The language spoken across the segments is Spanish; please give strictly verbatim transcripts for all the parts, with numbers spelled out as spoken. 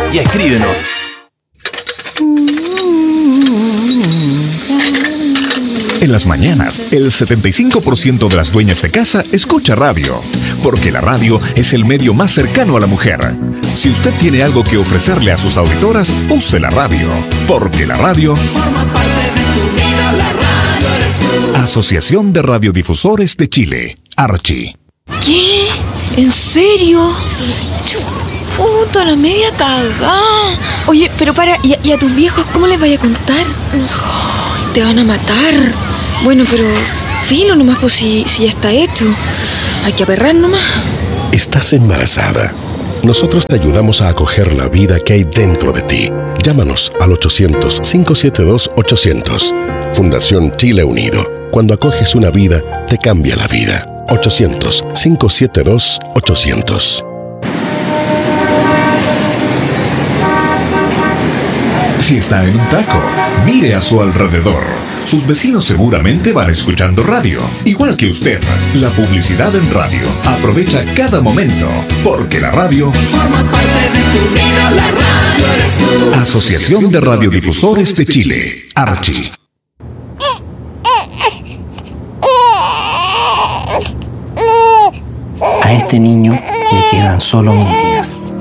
y escríbenos. En las mañanas, el setenta y cinco por ciento de las dueñas de casa escucha radio, porque la radio es el medio más cercano a la mujer. Si usted tiene algo que ofrecerle a sus auditoras, use la radio, porque la radio forma parte de tu vida. La radio eres tú. Asociación de Radiodifusores de Chile, Archi. ¿Qué? ¿En serio? Sí. Puta, la media cagada. Oye, pero para, ¿y a, y a tus viejos cómo les vaya a contar? Oh, te van a matar. Bueno, pero filo nomás, pues si, si ya está hecho. Hay que aperrar nomás. Estás embarazada. Nosotros te ayudamos a acoger la vida que hay dentro de ti. Llámanos al ochocientos, cinco siete dos, ochocientos. Fundación Chile Unido. Cuando acoges una vida, te cambia la vida. ochocientos, cinco siete dos, ochocientos. Si está en un taco, mire a su alrededor. Sus vecinos seguramente van escuchando radio, igual que usted. La publicidad en radio. Aprovecha cada momento, porque la radio forma parte de tu vida. La radio eres tú. Asociación de Radiodifusores de Chile, Archi. A este niño le quedan solo mil días.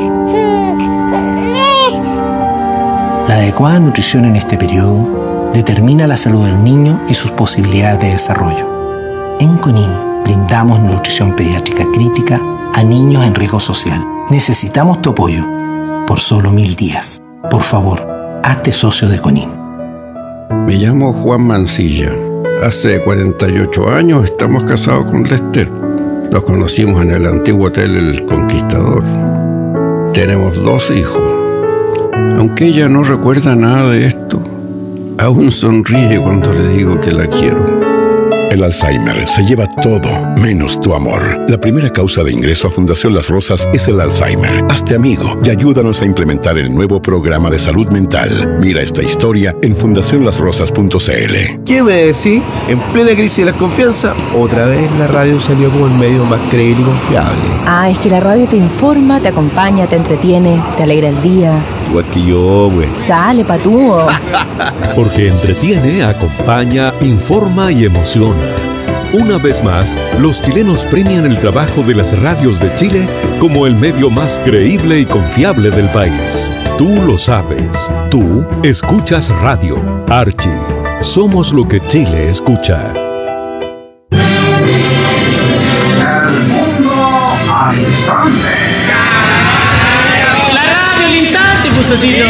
La adecuada nutrición en este periodo determina la salud del niño y sus posibilidades de desarrollo. En CONIN brindamos nutrición pediátrica crítica a niños en riesgo social. Necesitamos tu apoyo por solo mil días. Por favor, hazte socio de CONIN. Me llamo Juan Mancilla. Hace cuarenta y ocho años estamos casados con Lester. Nos conocimos en el antiguo hotel El Conquistador. Tenemos dos hijos. Aunque ella no recuerda nada de esto, aún sonríe cuando le digo que la quiero. El Alzheimer se lleva todo, menos tu amor. La primera causa de ingreso a Fundación Las Rosas es el Alzheimer. Hazte amigo y ayúdanos a implementar el nuevo programa de salud mental. Mira esta historia en fundación las rosas punto c l. ¿Qué me decís? En plena crisis de la confianza, otra vez la radio salió como el medio más creíble y confiable. Ah, es que la radio te informa, te acompaña, te entretiene, te alegra el día. Igual que yo, güey. Sale, patúo. Porque entretiene, acompaña, informa y emociona. Una vez más, los chilenos premian el trabajo de las radios de Chile como el medio más creíble y confiable del país. Tú lo sabes. Tú escuchas radio. Archi. Somos lo que Chile escucha. El mundo al instante. La radio al instante, Pusecito.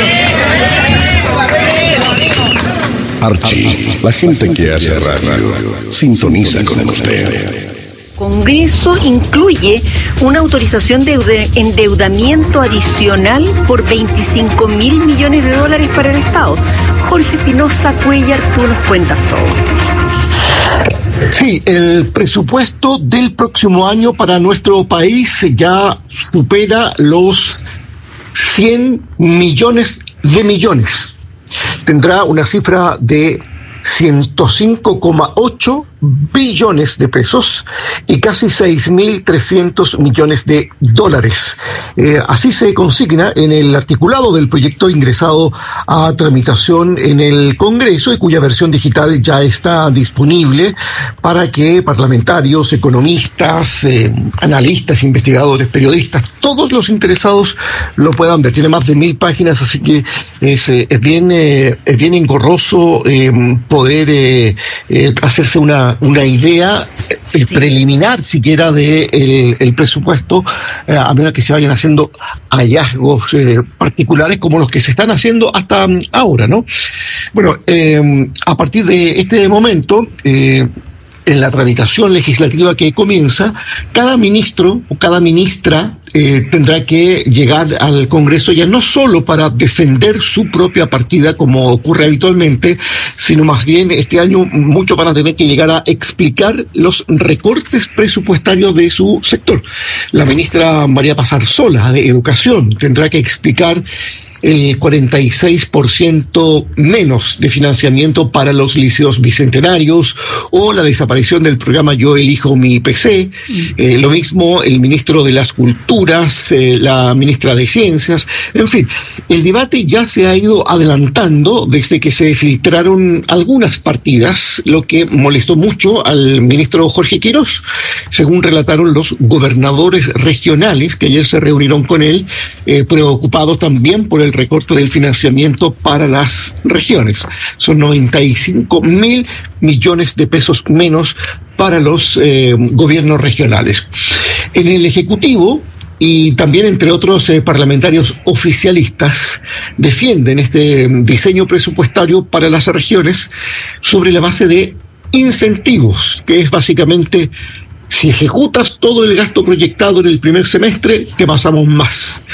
Archi, la gente que hace radio, sintoniza con usted. Congreso incluye una autorización de endeudamiento adicional por veinticinco mil millones de dólares para el Estado. Jorge Espinosa Cuellar, tú nos cuentas todo. Sí, el presupuesto del próximo año para nuestro país ya supera los cien millones de millones. Tendrá una cifra de ciento cinco coma ocho billones de pesos y casi seis mil trescientos millones de dólares. Eh, así se consigna en el articulado del proyecto ingresado a tramitación en el Congreso y cuya versión digital ya está disponible para que parlamentarios, economistas, eh, analistas, investigadores, periodistas, todos los interesados lo puedan ver. Tiene más de mil páginas, así que es, eh, es bien eh, es bien engorroso eh, poder eh, eh, hacerse una una idea eh, preliminar siquiera de el, el presupuesto, eh, a menos que se vayan haciendo hallazgos eh, particulares como los que se están haciendo hasta um, ahora, ¿no? Bueno, eh, a partir de este momento, eh, en la tramitación legislativa que comienza, cada ministro o cada ministra eh, tendrá que llegar al Congreso ya no solo para defender su propia partida como ocurre habitualmente, sino más bien este año muchos van a tener que llegar a explicar los recortes presupuestarios de su sector. La ministra María Pazarsola de Educación tendrá que explicar el cuarenta y seis por ciento menos de financiamiento para los liceos bicentenarios o la desaparición del programa Yo Elijo Mi P C. Eh, lo mismo el ministro de las Culturas, eh, la ministra de Ciencias. En fin, el debate ya se ha ido adelantando desde que se filtraron algunas partidas, lo que molestó mucho al ministro Jorge Quirós, según relataron los gobernadores regionales que ayer se reunieron con él, eh, preocupados también por el recorte del financiamiento para las regiones. Son noventa y cinco mil millones de pesos menos para los eh, gobiernos regionales. En el Ejecutivo, y también entre otros eh, parlamentarios oficialistas, defienden este diseño presupuestario para las regiones sobre la base de incentivos, que es básicamente: si ejecutas todo el gasto proyectado en el primer semestre, te pasamos más.